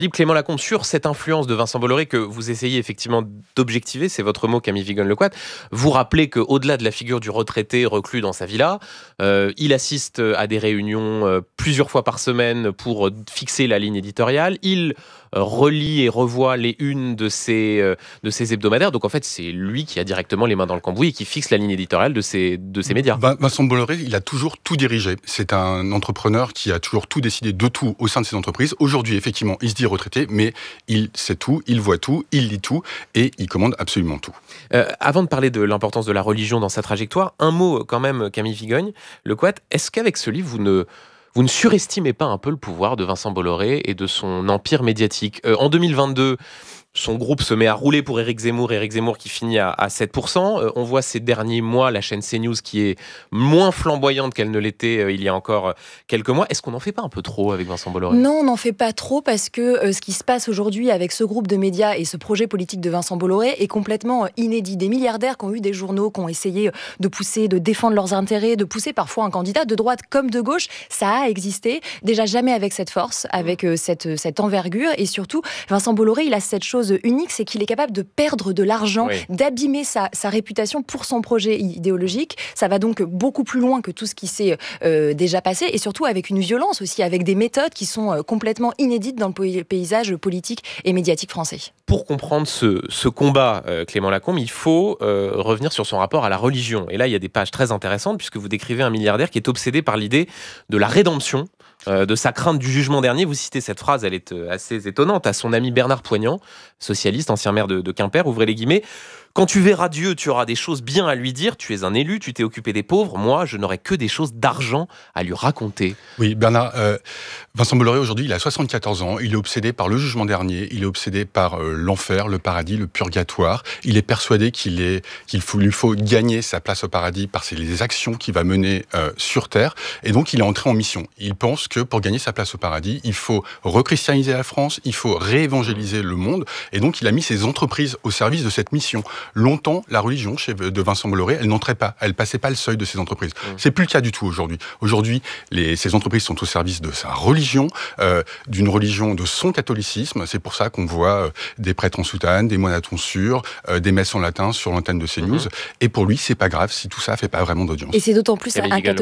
Philippe Clément Lacombe, sur cette influence de Vincent Bolloré que vous essayez effectivement d'objectiver, c'est votre mot Camille Vigonne-Lequat, vous rappelez qu'au-delà de la figure du retraité reclus dans sa villa, il assiste à des réunions plusieurs fois par semaine pour fixer la ligne éditoriale, il relit et revoit les unes de ses hebdomadaires, donc en fait c'est lui qui a directement les mains dans le cambouis et qui fixe la ligne éditoriale de ces médias. Vincent Bolloré, il a toujours tout dirigé. C'est un entrepreneur qui a toujours tout décidé de tout au sein de ses entreprises. Aujourd'hui, effectivement, il se dit retraité, mais il sait tout, il voit tout, il lit tout et il commande absolument tout. Avant de parler de l'importance de la religion dans sa trajectoire, un mot quand même, Camille Vigogne-Lequat, est-ce qu'avec ce livre, vous ne surestimez pas un peu le pouvoir de Vincent Bolloré et de son empire médiatique ? En 2022, son groupe se met à rouler pour Éric Zemmour qui finit à 7%. On voit ces derniers mois la chaîne CNews qui est moins flamboyante qu'elle ne l'était il y a encore quelques mois. Est-ce qu'on n'en fait pas un peu trop avec Vincent Bolloré ? Non, on n'en fait pas trop parce que ce qui se passe aujourd'hui avec ce groupe de médias et ce projet politique de Vincent Bolloré est complètement inédit. Des milliardaires qui ont eu des journaux, qui ont essayé de pousser, de défendre leurs intérêts, de pousser parfois un candidat de droite comme de gauche, ça a existé. Déjà jamais avec cette force, avec cette envergure. Et surtout, Vincent Bolloré, il a cette chose unique, c'est qu'il est capable de perdre de l'argent, d'abîmer sa réputation pour son projet idéologique. Ça va donc beaucoup plus loin que tout ce qui s'est déjà passé, et surtout avec une violence aussi, avec des méthodes qui sont complètement inédites dans le paysage politique et médiatique français. Pour comprendre ce combat, Clément Lacombe, il faut revenir sur son rapport à la religion. Et là, il y a des pages très intéressantes, puisque vous décrivez un milliardaire qui est obsédé par l'idée de la rédemption, de sa crainte du jugement dernier. Vous citez cette phrase, elle est assez étonnante, à son ami Bernard Poignant, socialiste, ancien maire de Quimper, ouvrez les guillemets. « Quand tu verras Dieu, tu auras des choses bien à lui dire, tu es un élu, tu t'es occupé des pauvres, moi, je n'aurai que des choses d'argent à lui raconter. » Oui, Bernard, Vincent Bolloré, aujourd'hui, il a 74 ans, il est obsédé par le jugement dernier, il est obsédé par l'enfer, le paradis, le purgatoire. Il est persuadé lui faut gagner sa place au paradis par les actions qu'il va mener sur Terre, et donc il est entré en mission. Il pense que pour gagner sa place au paradis, il faut rechristianiser la France, il faut réévangéliser le monde, et donc il a mis ses entreprises au service de cette mission. Longtemps, la religion de Vincent Bolloré, elle n'entrait pas, elle passait pas le seuil de ses entreprises. C'est plus le cas du tout aujourd'hui. Aujourd'hui, ces entreprises sont au service de sa religion, d'une religion de son catholicisme. C'est pour ça qu'on voit des prêtres en soutane, des moines à tonsure, des messes en latin sur l'antenne de CNews. Et pour lui, c'est pas grave si tout ça fait pas vraiment d'audience. Et c'est d'autant plus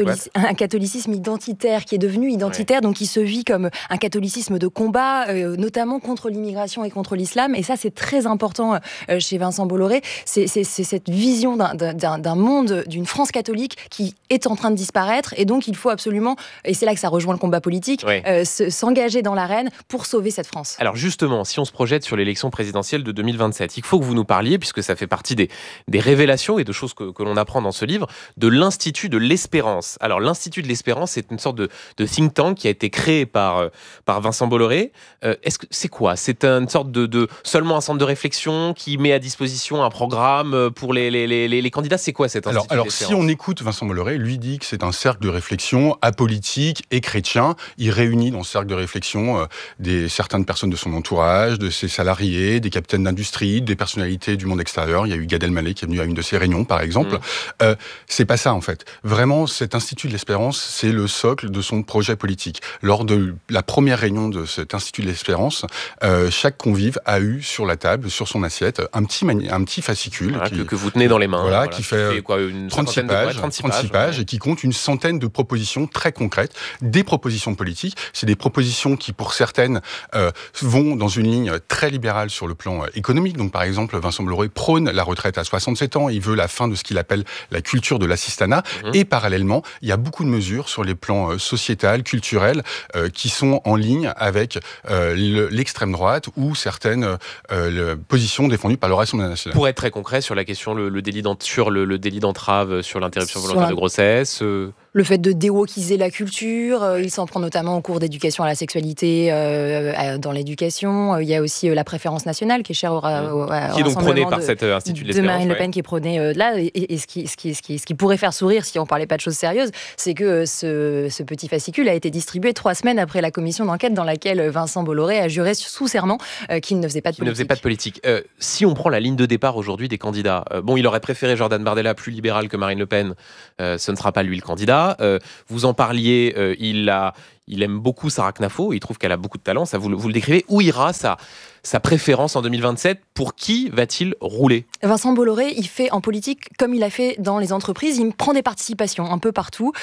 un catholicisme identitaire qui est devenu identitaire, donc qui se vit comme un catholicisme de combat, notamment contre l'immigration et contre l'islam. Et ça, c'est très important chez Vincent Bolloré. C'est cette vision d'un monde, d'une France catholique qui est en train de disparaître, et donc il faut absolument, et c'est là que ça rejoint le combat politique, s'engager dans l'arène pour sauver cette France. Alors justement, si on se projette sur l'élection présidentielle de 2027, il faut que vous nous parliez, puisque ça fait partie des révélations et de choses que l'on apprend dans ce livre, de l'Institut de l'Espérance. Alors l'Institut de l'Espérance, c'est une sorte de think tank qui a été créé par Vincent Bolloré. C'est quoi ? C'est une sorte de seulement un centre de réflexion qui met à disposition un programme pour les candidats. C'est quoi cet Institut Alors si on écoute Vincent Bolloré, lui dit que c'est un cercle de réflexion apolitique et chrétien. Il réunit dans ce cercle de réflexion certaines personnes de son entourage, de ses salariés, des capitaines d'industrie, des personnalités du monde extérieur. Il y a eu Gad Elmaleh qui est venu à une de ses réunions, par exemple. C'est pas ça, en fait. Vraiment, cet Institut de l'Espérance, c'est le socle de son projet politique. Lors de la première réunion de cet Institut de l'Espérance, chaque convive a eu sur la table, sur son assiette, un petit fascicule que vous tenez dans les mains. Voilà, qui fait quoi, une 36 pages et qui compte une centaine de propositions très concrètes, des propositions politiques. C'est des propositions qui, pour certaines, vont dans une ligne très libérale sur le plan économique. Donc, par exemple, Vincent Bolloré prône la retraite à 67 ans. Il veut la fin de ce qu'il appelle la culture de l'assistanat. Et parallèlement, il y a beaucoup de mesures sur les plans sociétal, culturel, qui sont en ligne avec l'extrême droite ou certaines positions défendues par le Rassemblement national. Pour être très concret sur la question, le délit d'entrave sur l'interruption volontaire de grossesse. Le fait de déwokiser la culture, il s'en prend notamment au cours d'éducation à la sexualité dans l'éducation. Il y a aussi la préférence nationale qui est chère qui est donc prônée par cet Institut de l'Espérance. De Marine Le Pen qui est prônée là. Et ce qui pourrait faire sourire si on parlait pas de choses sérieuses, c'est que ce petit fascicule a été distribué 3 semaines après la commission d'enquête dans laquelle Vincent Bolloré a juré sous serment qu'il ne faisait pas de politique. Si on prend la ligne de départ aujourd'hui des candidats, il aurait préféré Jordan Bardella plus libéral que Marine Le Pen, ce ne sera pas lui le candidat. candidat. Vous en parliez, il aime beaucoup Sarah Knafo, il trouve qu'elle a beaucoup de talent, ça vous le décrivez. Où ira sa préférence en 2027 ? Pour qui va-t-il rouler ? Vincent Bolloré, il fait en politique comme il a fait dans les entreprises, il prend des participations un peu partout.